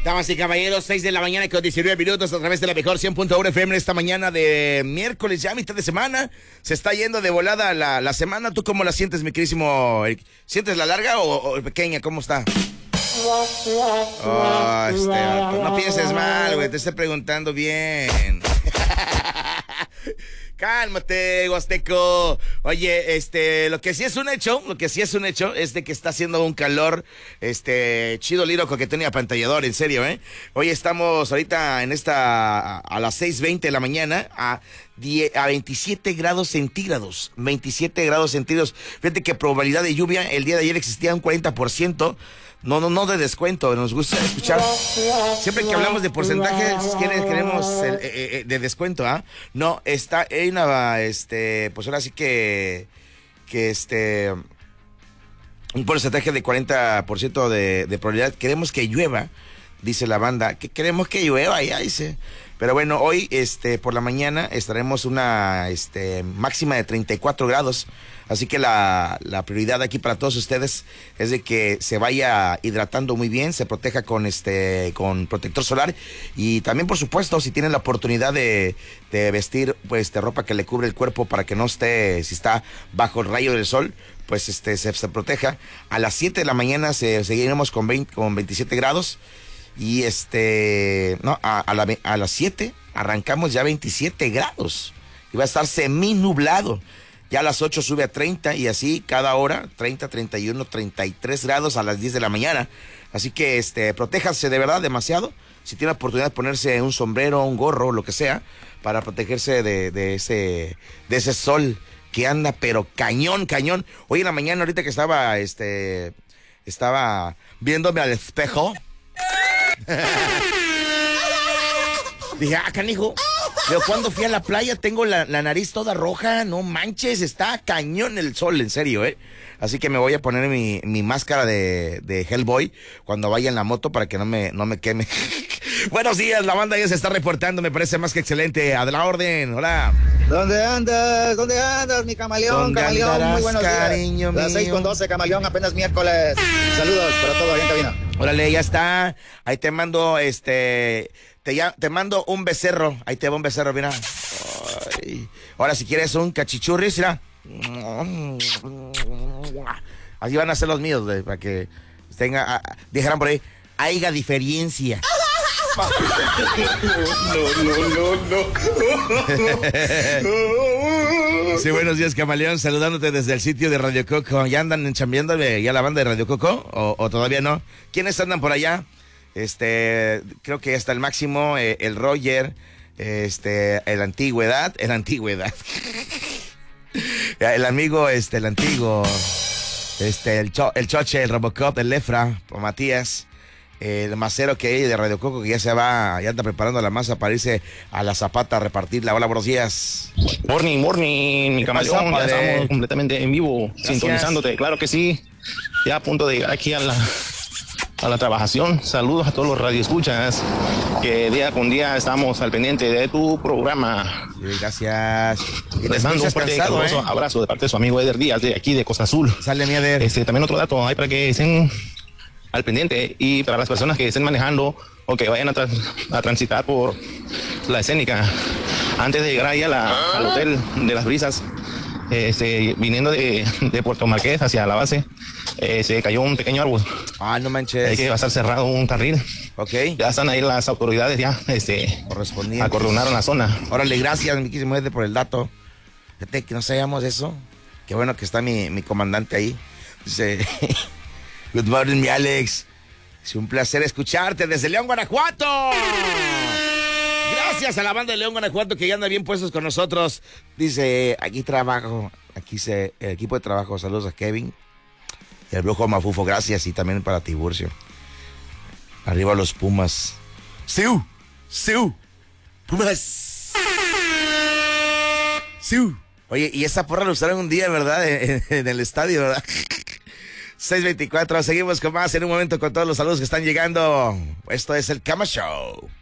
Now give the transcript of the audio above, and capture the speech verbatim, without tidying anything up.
Damas y caballeros, seis de la mañana con diecinueve minutos a través de la mejor cien punto uno F M esta mañana de miércoles, ya mitad de semana. Se está yendo de volada la, la semana. ¿Tú cómo la sientes, mi querísimo Eric? ¿Sientes la larga o, o pequeña? ¿Cómo está? Oh, este, no pienses mal, güey, te estoy preguntando bien. Cálmate, Huasteco. Oye, este, lo que sí es un hecho, lo que sí es un hecho es de que está haciendo un calor, este, chido, liro, coquetón y apantallador, en serio, ¿eh? Hoy estamos ahorita en esta, a las seis veinte de la mañana, a, diez, a veintisiete grados centígrados, veintisiete grados centígrados. Fíjate que probabilidad de lluvia, el día de ayer existía un cuarenta por ciento. No, no, no de descuento, nos gusta escuchar. Siempre que hablamos de porcentajes, queremos el, eh, eh, de descuento, ¿ah? ¿eh? No, está, hay una, este, pues ahora sí que, que este, un porcentaje de cuarenta por ciento de, de probabilidad. Queremos que llueva, dice la banda, que queremos que llueva, ya dice. Pero bueno, hoy, este, por la mañana estaremos una, este, máxima de treinta y cuatro grados. Así que la, la prioridad aquí para todos ustedes es de que se vaya hidratando muy bien, se proteja con este, con protector solar y también, por supuesto, si tienen la oportunidad de, de vestir, pues, de ropa que le cubre el cuerpo para que no esté, si está bajo el rayo del sol, pues, este, se, se proteja. A las siete de la mañana se, seguiremos con veinte, con veintisiete grados. Y este, no, a, a, la, a las siete arrancamos ya veintisiete grados. Y va a estar seminublado. Ya a las ocho sube a treinta y así cada hora, treinta, treinta y uno, treinta y tres grados a las diez de la mañana. Así que este, protéjanse de verdad demasiado. Si tiene la oportunidad de ponerse un sombrero, un gorro, lo que sea, para protegerse de, de, ese, de ese sol que anda, pero cañón, cañón. Hoy en la mañana, ahorita que estaba, este, estaba viéndome al espejo. Dije, ah, canijo, pero cuando fui a la playa tengo la, la nariz toda roja, no manches, está cañón el sol, en serio, ¿eh? Así que me voy a poner mi, mi máscara de, de Hellboy cuando vaya en la moto para que no me, no me queme. Buenos días, la banda ya se está reportando, me parece más que excelente. A la orden, hola. ¿Dónde andas? ¿Dónde andas, mi camaleón? Camaleón, andarás, muy buenos cariño días. Las seis con doce, camaleón, apenas miércoles. Saludos para todos ahí en cabina. Órale, ya está. Ahí te mando, este, te, ya, te mando un becerro. Ahí te va un becerro, mira. Ay. Ahora, si quieres un cachichurris, mira. Así van a ser los míos, para que tenga, dijeran por ahí, haya diferencia. No, no, no, no. Sí, buenos días, camaleón, saludándote desde el sitio de Radio Coco. ¿Ya andan chambeando ya la banda de Radio Coco o, o todavía no? ¿Quiénes andan por allá? Este, creo que hasta el máximo, eh, el Roger, este, el Antigüedad, el Antigüedad. El amigo, este, el antiguo, este, el, cho, el Choche, el Robocop, el Lefra, Matías. El macero que hay de Radio Coco, que ya se va, ya anda preparando la masa para irse a la Zapata a repartirla. Hola, buenos días. Morning, morning, mi camaleón, ya estamos completamente en vivo, gracias, sintonizándote, claro que sí. Ya a punto de llegar aquí a la, a la trabajación. Saludos a todos los radioescuchas, que día con día estamos al pendiente de tu programa. Sí, gracias. Y les mando un fuerte cansado, caluroso ¿eh? abrazo de parte de su amigo Eder Díaz, de aquí de Costa Azul. Sale mi Eder. Este, también otro dato, hay para que estén al pendiente, y para las personas que estén manejando o que vayan a, tra a transitar por la escénica, antes de llegar ahí a la, al hotel de las brisas, este, viniendo de, de Puerto Marqués hacia la base, eh, se cayó un pequeño árbol. Ah, no manches. Hay que va a estar cerrado un carril. Ok. Ya están ahí las autoridades, ya este, acordonaron la zona. Órale, gracias, mi quísimo Eder, por el dato. Fíjate que no sabíamos eso. Qué bueno que está mi, mi comandante ahí. Dice... Good morning, mi Alex. Es un placer escucharte desde León, Guanajuato. Gracias a la banda de León, Guanajuato, que ya anda bien puestos con nosotros. Dice, aquí trabajo, aquí se, el equipo de trabajo. Saludos a Kevin y al Brujo Mafufo, gracias. Y también para Tiburcio. Arriba los Pumas. ¡Siu! ¡Siu! ¡Pumas! ¡Siu! Oye, y esa porra la usaron un día, ¿verdad? En, en el estadio, ¿verdad? seis veinticuatro, seguimos con más en un momento con todos los saludos que están llegando. Esto es el Cama Show.